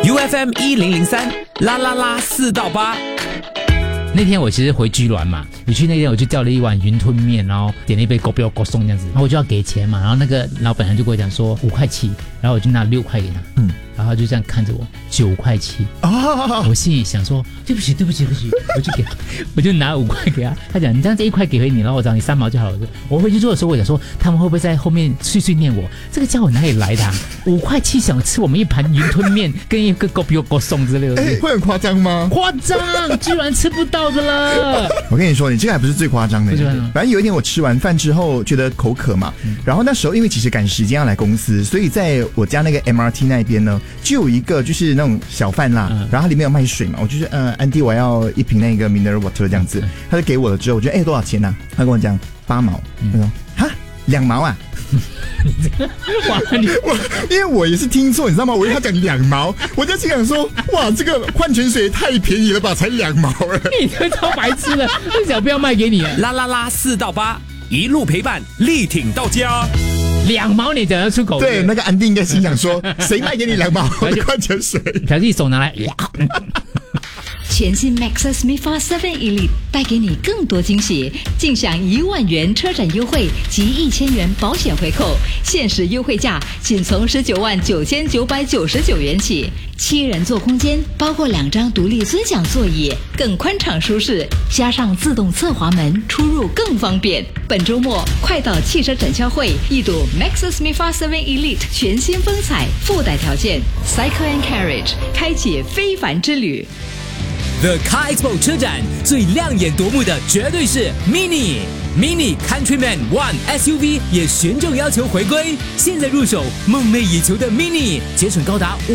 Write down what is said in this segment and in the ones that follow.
UFM 1003啦啦啦4到8。 那天我其实回居銮嘛，我去那天我就叫了一碗云吞面，然后点了一杯狗标狗送这样子，然后我就要给钱嘛，然后那个老板娘就跟我讲说5块7，然后我就拿6块给他，然后他就这样看着我9块7，我心里想说对不起，我就给他，我就拿5块给他，他讲你这样这1块给回你，然后我找你3毛就好了。我回去做的时候，我想说他们会不会在后面碎碎念我，这个家伙哪里来的5块7想吃我们一盘云吞面跟一个狗标狗送之类的， 会很夸张吗？ 夸张，居然吃不到的了。 我跟你说，你这个还不是最夸张的。反正有一天我吃完饭之后觉得口渴嘛，然后那时候因为其实赶时间要来公司，所以在我家那个 MRT 那边呢，就有一个就是那种小贩啦，然后它里面有卖水嘛，我就是安迪我要一瓶那个 mineral water 这样子，他就给我了之后，我觉得多少钱啊？他跟我讲8毛，他说哈2毛啊。因为我也是听错，你知道吗？我以为他讲2毛，我就心想说，哇，这个矿泉水太便宜了吧，才2毛了。 你这超白痴的，这小不要卖给你啊！ 啦啦啦4到8，一路陪伴，力挺到家。 2毛你讲得出口？ 对，那个安迪应该心想说，谁卖给你2毛的矿泉水？ 表弟手拿来。 全新 Maxus MIFA 7 Elite 带给你更多惊喜，尽享1万元车展优惠及1000元保险回扣，限时优惠价仅从199999元起。7人座空间，包括2张独立尊享座椅，更宽敞舒适，加上自动侧滑门，出入更方便。本周末快到汽车展销会一睹 Maxus MIFA 7 Elite 全新风采，附带条件 Cycle and Carriage 开启非凡之旅。 The Car Expo 车展最亮眼夺目的绝对是 Mini Countryman One SUV 也旋重要求回归，现在入手梦寐以求的 Mini 节省高达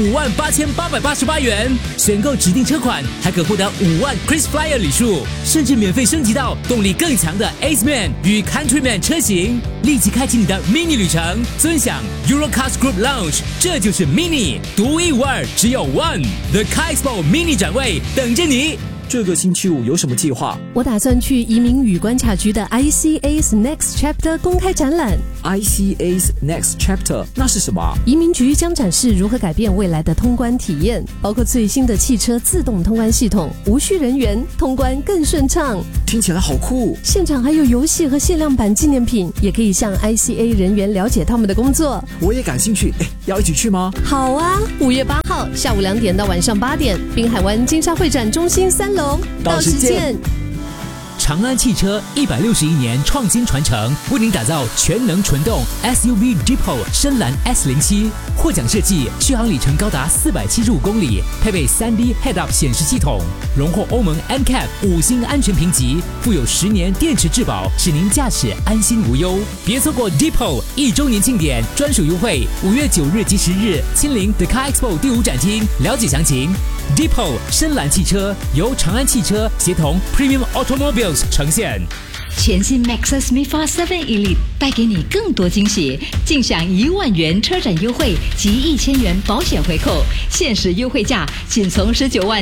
58888元，选购指定车款还可获得5万 KrisFlyer 礼数，甚至免费升级到动力更强的 Aceman 与 Countryman 车型，立即开启你的 Mini 旅程，尊享 Eurocars Group Lounge， 这就是 Mini 独一无二，只有 One The Car Expo Mini 展位等着你。 这个星期五有什么计划？ 我打算去移民与关卡局的 ICA's Next Chapter 公开展览。 ICA's Next Chapter 那是什么？ 移民局将展示如何改变未来的通关体验，包括最新的汽车自动通关系统，无需人员，通关更顺畅。 听起来好酷！ 现场还有游戏和限量版纪念品，也可以向 ICA 人员了解他们的工作。 我也感兴趣，要一起去吗？ 好啊，5月8号下午2点到晚上8点，滨海湾金沙会展中心3楼，到时见。 长安汽车161年创新传承，为您打造全能纯动 SUV Deepo 深蓝 S07， 获奖设计，续航里程高达475公里，配备 3D Head-Up 显示系统，荣获欧盟 NCAP 5星安全评级，附有10年电池质保，使您驾驶安心无忧。别错过 Deepo 1周年庆典专属优惠，5月9日及10日亲临 The Car Expo 第5展厅，了解详情。Deepo 深蓝汽车由长安汽车协同 Premium Automobiles 呈现。 全新 Maxus MIFA 7 Elite 带给你更多惊喜，尽享1万元车展优惠及1000元保险回扣，限时优惠价仅从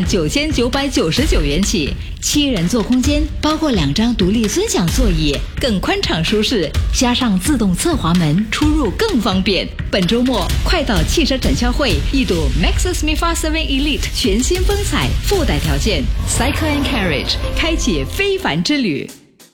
199999元起。7人座空间，包括2张独立尊享座椅，更宽敞舒适，加上自动侧滑门，出入更方便。本周末快到汽车展销会一睹 Maxus MIFA 7 Elite 全新风采，附带条件 Cycle and Carriage 开启非凡之旅。